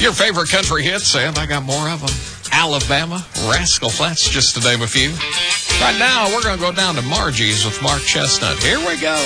Your favorite country hits, and I got more of them. Alabama, Rascal Flatts, just to name a few. Right now, we're going to go down to Margie's with Mark Chestnut. Here we go.